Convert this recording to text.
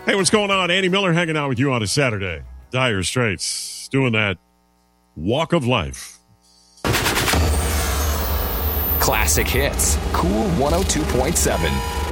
Hey, what's going on? Andy Miller hanging out with you on a Saturday. Dire Straits doing that walk of life. Classic hits. Cool 102.7.